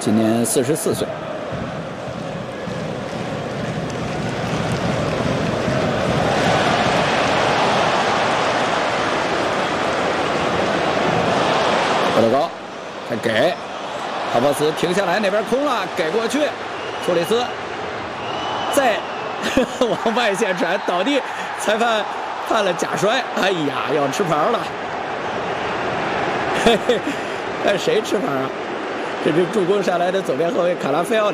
今年44岁。波德高，再给哈弗斯停下来，那边空了，给过去，托里斯再往外线传，倒地，裁判判了假摔，哎呀，要吃牌了。嘿嘿，看谁吃牌啊？这是助攻上来的左边后卫卡拉菲奥里。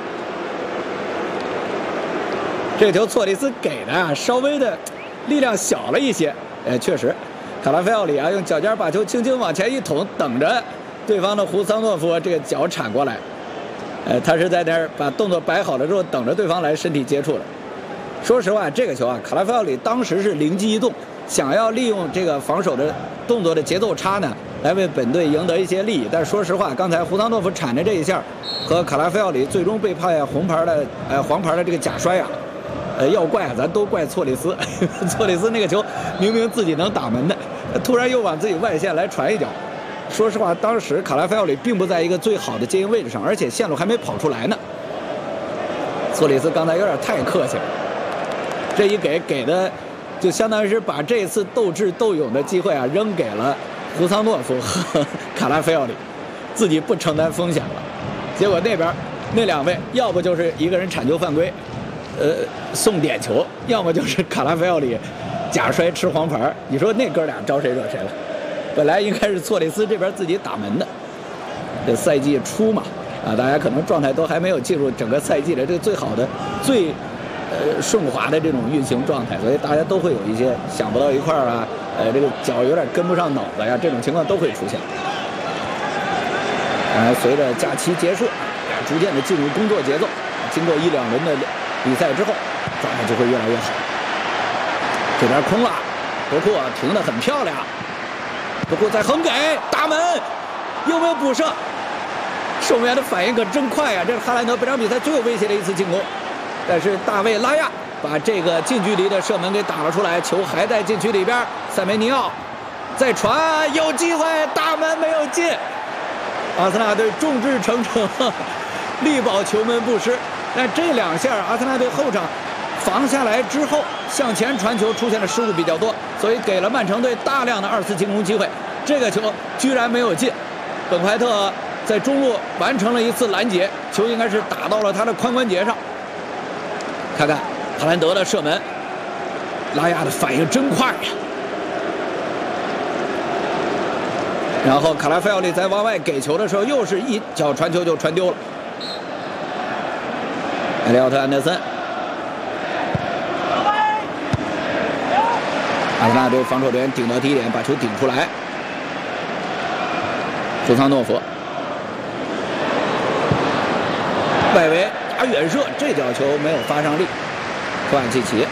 这个球错里斯给的啊，稍微的力量小了一些。确实，卡拉菲奥里啊，用脚尖把球轻轻往前一捅，等着对方的胡桑诺夫这个脚铲过来。他是在那儿把动作摆好了之后，等着对方来身体接触了。说实话，这个球啊，卡拉菲奥里当时是灵机一动，想要利用这个防守的动作的节奏差呢，来为本队赢得一些利益。但是说实话，刚才胡桑诺夫铲的这一下，和卡拉菲奥里最终被判黄牌的这个假摔啊，要怪啊，咱都怪错里斯。错里斯那个球明明自己能打门的，突然又往自己外线来传一脚。说实话，当时卡拉菲奥里并不在一个最好的接应位置上，而且线路还没跑出来呢。错里斯刚才有点太客气了，这一给的，就相当于是把这次斗智斗勇的机会啊扔给了胡桑诺夫和卡拉菲奥里，自己不承担风险了。结果那边那两位要不就是一个人铲球犯规，送点球，要么就是卡拉菲奥里假摔吃黄牌。你说那哥俩招谁惹谁了？本来应该是错里斯这边自己打门的。这赛季初嘛，大家可能状态都还没有进入整个赛季的这个最好的、最顺滑的这种运行状态，所以大家都会有一些想不到一块儿啊，这个脚有点跟不上脑子呀，这种情况都会出现。当然，随着假期结束，逐渐的进入工作节奏，经过1-2轮的比赛之后，状态就会越来越好。这边空了，博库停得很漂亮，博库再横给大门，有没有补射？守门员的反应可真快呀！这是哈兰德本场比赛最有威胁的一次进攻，但是大卫拉亚把这个近距离的射门给打了出来，球还在禁区里边。塞梅尼奥再传，有机会，大门没有进。阿森纳队众志成城，力保球门不失。但这2下阿森纳队后场防下来之后，向前传球出现的失误比较多，所以给了曼城队大量的2次进攻机会。这个球居然没有进，本怀特在中路完成了一次拦截，球应该是打到了他的髋关节上。看看哈兰德的射门，拉亚的反应真快呀！然后卡拉菲奥利在往外给球的时候，又是一脚传球就传丢了。埃利奥特·安德森，阿森纳队防守队员顶到低点，把球顶出来。胡桑诺夫外围打远射，这脚球没有发上力。科瓦契奇，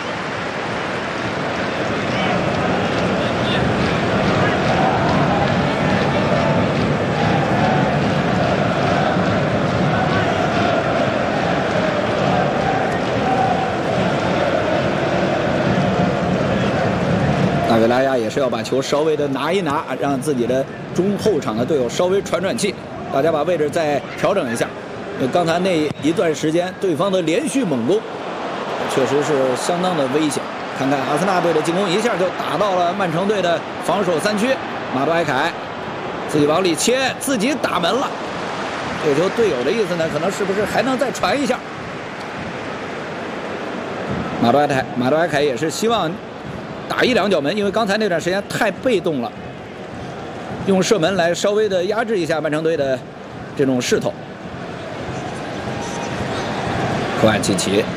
大卫拉亚也是要把球稍微的拿一拿，让自己的中后场的队友稍微喘喘气，大家把位置再调整一下。刚才那一段时间，对方的连续猛攻，确实是相当的危险。看看阿森纳队的进攻，一下就打到了曼城队的防守3区。马多埃凯自己往里切，自己打门了。这球队友的意思呢，可能是不是还能再传一下？马多埃凯也是希望打1-2脚门，因为刚才那段时间太被动了，用射门来稍微的压制一下曼城队的这种势头。科瓦契奇。